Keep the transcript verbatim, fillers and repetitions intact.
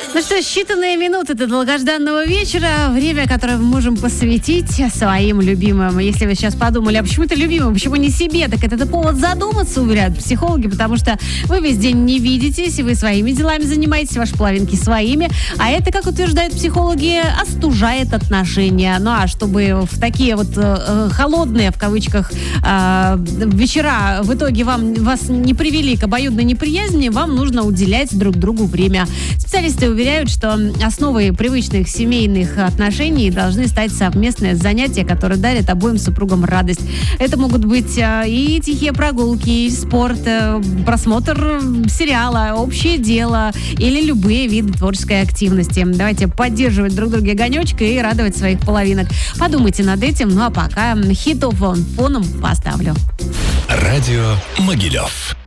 Ну что, считанные минуты до долгожданного вечера. Время, которое мы можем посвятить своим любимым. Если вы сейчас подумали, а почему это любимым, почему не себе, так это, это повод задуматься, уверяют психологи, потому что вы весь день не видитесь, вы своими делами занимаетесь, ваши половинки своими. А это, как утверждают психологи, остужает отношения. Ну а чтобы в такие вот э, холодные, в кавычках, э, вечера в итоге вам, вас не привели к обоюдной неприязни, вам нужно уделять друг другу время. Специалисты уверяют, что основой привычных семейных отношений должны стать совместные занятия, которые дарят обоим супругам радость. Это могут быть и тихие прогулки, и спорт, просмотр сериала, общее дело или любые виды творческой активности. Давайте поддерживать друг друга огонечка и радовать своих половинок. Подумайте над этим. Ну а пока хитов вон фоном поставлю. Радио Могилев.